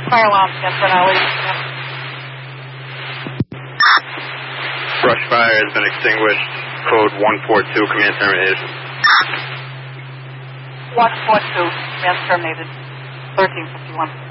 Fire alarm against Denali. Brush fire has been extinguished. Code 142, command terminated. 142, command terminated. 1351.